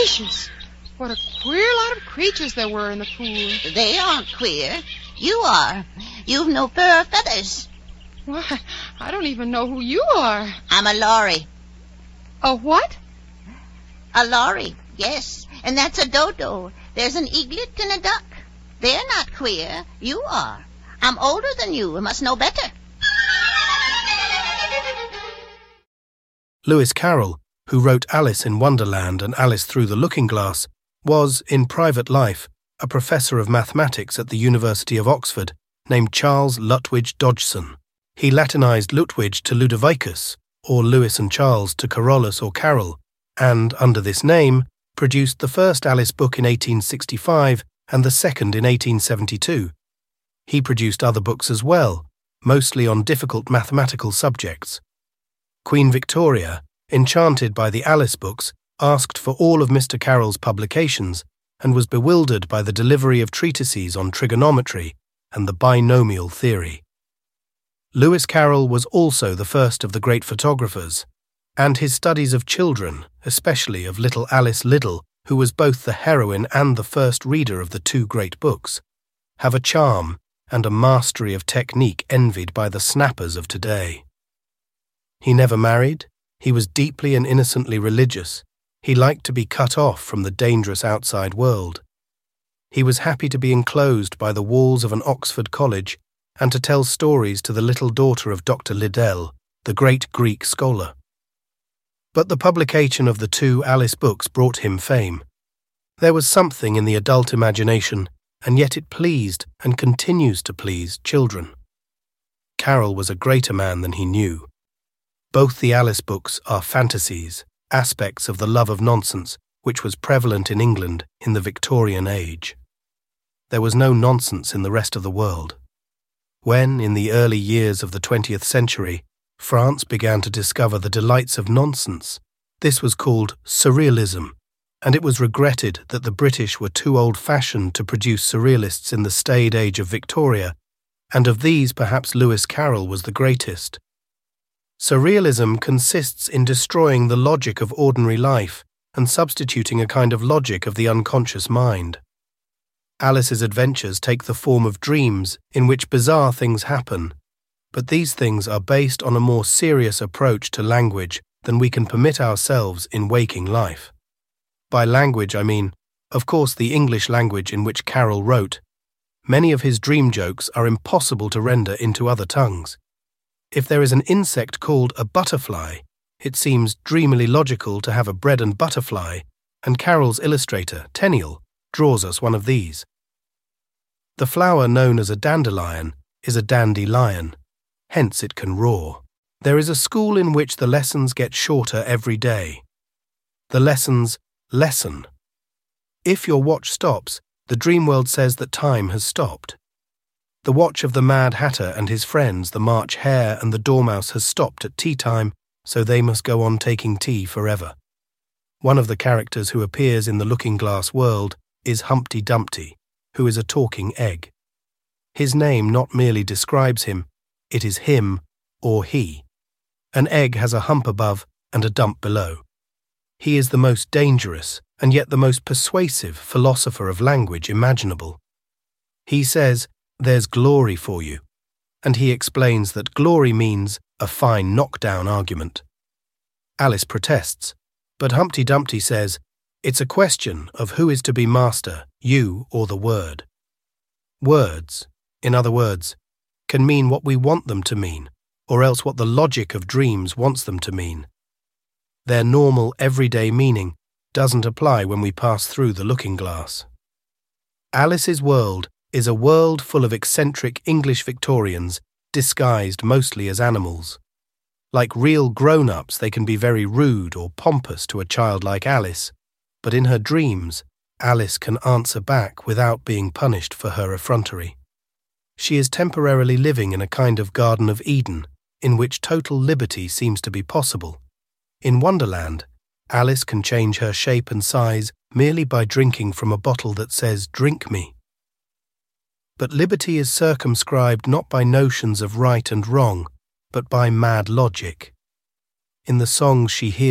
gracious! What a queer lot of creatures there were in the pool. They aren't queer. You are. You've no fur or feathers. Why, I don't even know who you are. I'm a Laurie. A what? A Laurie, yes. And that's a dodo. There's an eaglet and a duck. They're not queer. You are. I'm older than you and must know better. Lewis Carroll, who wrote Alice in Wonderland and Alice Through the Looking Glass, was, in private life, a professor of mathematics at the University of Oxford named Charles Lutwidge Dodgson. He Latinized Lutwidge to Ludovicus, or Lewis and Charles to Carolus or Carroll, and, under this name, produced the first Alice book in 1865 and the second in 1872. He produced other books as well, mostly on difficult mathematical subjects. Queen Victoria, enchanted by the Alice books, asked for all of Mr. Carroll's publications and was bewildered by the delivery of treatises on trigonometry and the binomial theory. Lewis Carroll was also the first of the great photographers, and his studies of children, especially of little Alice Liddell, who was both the heroine and the first reader of the two great books, have a charm and a mastery of technique envied by the snappers of today. He never married. He was deeply and innocently religious. He liked to be cut off from the dangerous outside world. He was happy to be enclosed by the walls of an Oxford college and to tell stories to the little daughter of Dr. Liddell, the great Greek scholar. But the publication of the two Alice books brought him fame. There was something in the adult imagination, and yet it pleased and continues to please children. Carroll was a greater man than he knew. Both the Alice books are fantasies, aspects of the love of nonsense which was prevalent in England in the Victorian age. There was no nonsense in the rest of the world. When, in the early years of the 20th century, France began to discover the delights of nonsense, this was called surrealism, and it was regretted that the British were too old-fashioned to produce surrealists in the staid age of Victoria, and of these perhaps Lewis Carroll was the greatest. Surrealism consists in destroying the logic of ordinary life and substituting a kind of logic of the unconscious mind. Alice's adventures take the form of dreams in which bizarre things happen, but these things are based on a more serious approach to language than we can permit ourselves in waking life. By language I mean, of course, the English language in which Carroll wrote. Many of his dream jokes are impossible to render into other tongues. If there is an insect called a butterfly, it seems dreamily logical to have a bread and butterfly, and Carroll's illustrator, Tenniel, draws us one of these. The flower known as a dandelion is a dandelion, hence it can roar. There is a school in which the lessons get shorter every day. The lessons lessen. If your watch stops, the dream world says that time has stopped. The watch of the Mad Hatter and his friends, the March Hare and the Dormouse, has stopped at tea time, so they must go on taking tea forever. One of the characters who appears in the Looking-Glass world is Humpty Dumpty, who is a talking egg. His name not merely describes him, it is him or he. An egg has a hump above and a dump below. He is the most dangerous and yet the most persuasive philosopher of language imaginable. He says, "There's glory for you," and he explains that glory means a fine knockdown argument. Alice protests, but Humpty Dumpty says, "It's a question of who is to be master, you or the word." Words, in other words, can mean what we want them to mean, or else what the logic of dreams wants them to mean. Their normal, everyday meaning doesn't apply when we pass through the looking-glass. Alice's world is a world full of eccentric English Victorians disguised mostly as animals. Like real grown-ups, they can be very rude or pompous to a child like Alice, but in her dreams, Alice can answer back without being punished for her effrontery. She is temporarily living in a kind of Garden of Eden, in which total liberty seems to be possible. In Wonderland, Alice can change her shape and size merely by drinking from a bottle that says, "Drink me." But liberty is circumscribed not by notions of right and wrong, but by mad logic. In the songs she hears,